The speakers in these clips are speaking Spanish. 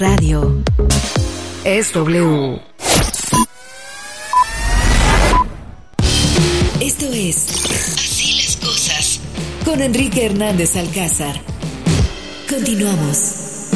Radio es W. Esto es Así las cosas con Enrique Hernández Alcázar. Continuamos.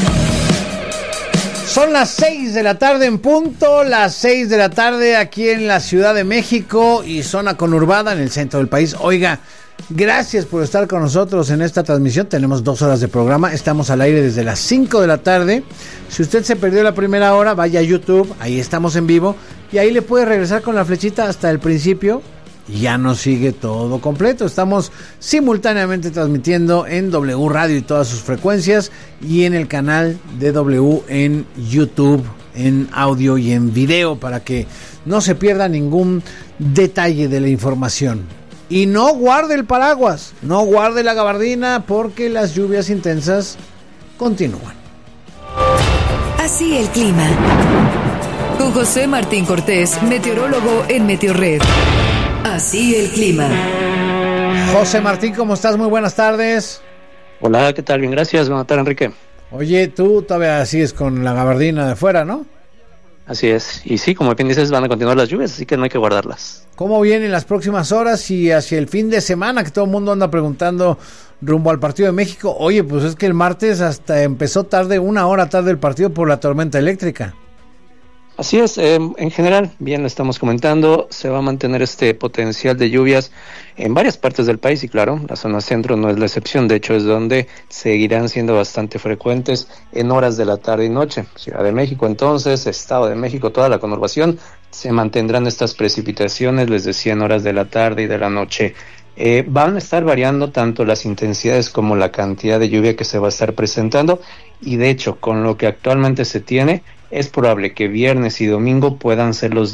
Son las 6 de la tarde en punto, las 6 de la tarde aquí en la Ciudad de México y zona conurbada en el centro del país. Oiga, gracias por estar con nosotros en esta transmisión. Tenemos 2 horas de programa, estamos al aire desde las 5 de la tarde. Si usted se perdió la primera hora, vaya a YouTube, ahí estamos en vivo y ahí le puede regresar con la flechita hasta el principio. Y ya nos sigue todo completo. Estamos simultáneamente transmitiendo en W Radio y todas sus frecuencias y en el canal de W en YouTube, en audio y en video, para que no se pierda ningún detalle de la información. Y no guarde el paraguas, no guarde la gabardina, porque las lluvias intensas continúan. Así el clima. Con José Martín Cortés, meteorólogo en Meteorred. Así el clima. José Martín, ¿cómo estás? Muy buenas tardes. Hola, ¿qué tal? Bien, gracias. Buenas tardes, Enrique. Oye, tú todavía sigues con la gabardina de afuera, ¿no? Así es. Y sí, como bien dices, van a continuar las lluvias, así que no hay que guardarlas. ¿Cómo vienen las próximas horas y hacia el fin de semana, que todo el mundo anda preguntando rumbo al partido de México? Oye, pues es que el martes hasta empezó tarde, 1 hora tarde el partido por la tormenta eléctrica. Así es, en general, bien lo estamos comentando, se va a mantener este potencial de lluvias en varias partes del país y claro, la zona centro no es la excepción, de hecho es donde seguirán siendo bastante frecuentes en horas de la tarde y noche. Ciudad de México entonces, Estado de México, toda la conurbación, se mantendrán estas precipitaciones, les decía, en horas de la tarde y de la noche. Van a estar variando tanto las intensidades como la cantidad de lluvia que se va a estar presentando y de hecho con lo que actualmente se tiene es probable que viernes y domingo puedan ser los